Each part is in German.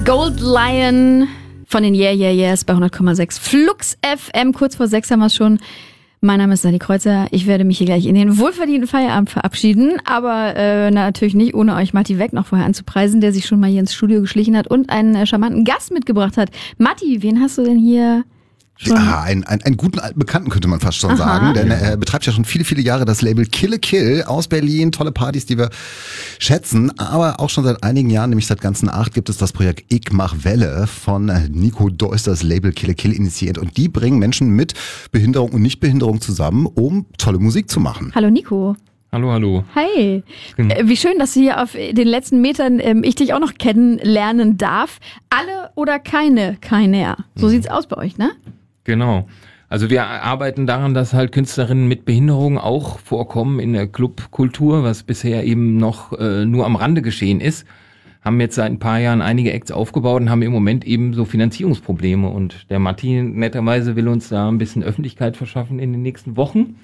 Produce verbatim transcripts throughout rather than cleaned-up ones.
Gold Lion von den Yeah Yeah Yeahs bei hundert Komma sechs Flux F M. Kurz vor sechs haben wir es schon. Mein Name ist Sally Kreuzer. Ich werde mich hier gleich in den wohlverdienten Feierabend verabschieden. Aber äh, natürlich nicht, ohne euch Matti Weck noch vorher anzupreisen, der sich schon mal hier ins Studio geschlichen hat und einen äh, charmanten Gast mitgebracht hat. Matti, wen hast du denn hier? Schon? Ja, einen, einen, einen guten alten Bekannten könnte man fast schon Aha. sagen, denn er betreibt ja schon viele, viele Jahre das Label Kill Kill aus Berlin, tolle Partys, die wir schätzen, aber auch schon seit einigen Jahren, nämlich seit ganzen acht, gibt es das Projekt Ich mach Welle von Nico Deuster, das Label Kill Kill initiiert, und die bringen Menschen mit Behinderung und Nichtbehinderung zusammen, um tolle Musik zu machen. Hallo Nico. Hallo, hallo. Hi. Äh, wie schön, dass du hier auf den letzten Metern ähm, ich dich auch noch kennenlernen darf. Alle oder keine, keiner. So mhm. sieht's aus bei euch, ne? Genau. Also wir arbeiten daran, dass halt Künstlerinnen mit Behinderung auch vorkommen in der Clubkultur, was bisher eben noch äh, nur am Rande geschehen ist. Haben jetzt seit ein paar Jahren einige Acts aufgebaut und haben im Moment eben so Finanzierungsprobleme. Und der Matti netterweise will uns da ein bisschen Öffentlichkeit verschaffen in den nächsten Wochen,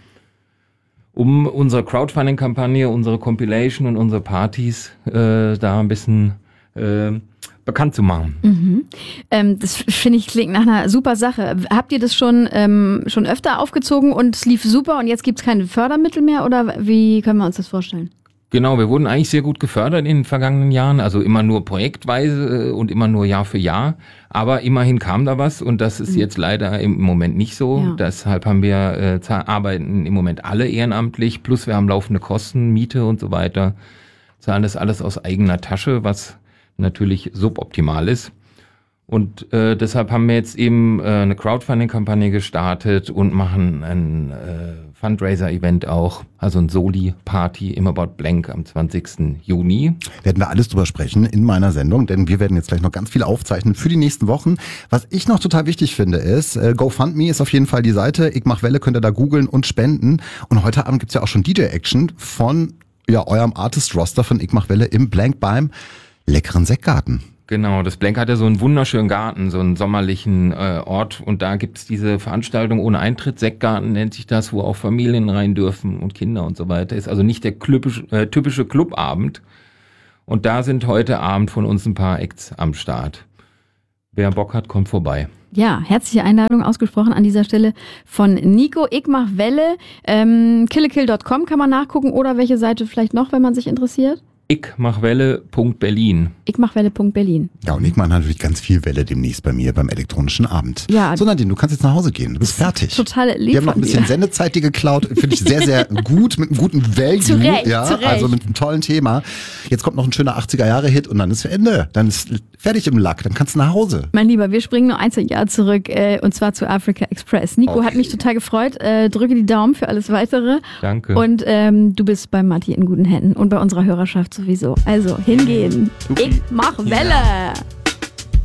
um unsere Crowdfunding-Kampagne, unsere Compilation und unsere Partys äh, da ein bisschen äh, bekannt zu machen. Mhm. Ähm, das finde ich klingt nach einer super Sache. Habt ihr das schon ähm, schon öfter aufgezogen und es lief super und jetzt gibt es keine Fördermittel mehr oder wie können wir uns das vorstellen? Genau, wir wurden eigentlich sehr gut gefördert in den vergangenen Jahren, also immer nur projektweise und immer nur Jahr für Jahr, aber immerhin kam da was und das ist mhm. jetzt leider im Moment nicht so. Ja. Deshalb haben wir äh, arbeiten im Moment alle ehrenamtlich, plus wir haben laufende Kosten, Miete und so weiter, zahlen das alles aus eigener Tasche, was natürlich suboptimal ist. Und äh, deshalb haben wir jetzt eben äh, eine Crowdfunding-Kampagne gestartet und machen ein äh, Fundraiser-Event auch, also ein Soli-Party im About Blank am zwanzigsten Juni. Werden wir alles drüber sprechen in meiner Sendung, denn wir werden jetzt gleich noch ganz viel aufzeichnen für die nächsten Wochen. Was ich noch total wichtig finde ist, äh, GoFundMe ist auf jeden Fall die Seite, Ich mach Welle, könnt ihr da googeln und spenden. Und heute Abend gibt's ja auch schon D J-Action von ja eurem Artist-Roster von Ich mach Welle im Blank beim leckeren Sektgarten. Genau, das Blank hat ja so einen wunderschönen Garten, so einen sommerlichen äh, Ort und da gibt's diese Veranstaltung ohne Eintritt, Sektgarten nennt sich das, wo auch Familien rein dürfen und Kinder und so weiter. Ist also nicht der typische, äh, typische Clubabend und da sind heute Abend von uns ein paar Acts am Start. Wer Bock hat, kommt vorbei. Ja, herzliche Einladung ausgesprochen an dieser Stelle von Nico. Ich mach Welle, ähm, killekill Punkt com kann man nachgucken oder welche Seite vielleicht noch, wenn man sich interessiert? Ich mach Welle Punkt Berlin. Ich mach Welle Punkt Berlin. Ja, und ich mache natürlich ganz viel Welle demnächst bei mir beim elektronischen Abend. Ja. So, Nadine, du kannst jetzt nach Hause gehen. Du bist fertig. Total lieb. Wir haben noch ein bisschen Sendezeit dir geklaut. Finde ich sehr, sehr gut, mit einem guten Value. Zu Recht, ja, zu Recht. Also mit einem tollen Thema. Jetzt kommt noch ein schöner achtziger-Jahre-Hit und dann ist Ende. Dann ist fertig im Lack. Dann kannst du nach Hause. Mein Lieber, wir springen nur ein, zwei Jahre zurück äh, und zwar zu Africa Express. Nico Okay. hat mich total gefreut. Äh, drücke die Daumen für alles Weitere. Danke. Und ähm, du bist bei Matti in guten Händen und bei unserer Hörerschaft sowieso. Also hingehen. Supi. Ich mach Welle.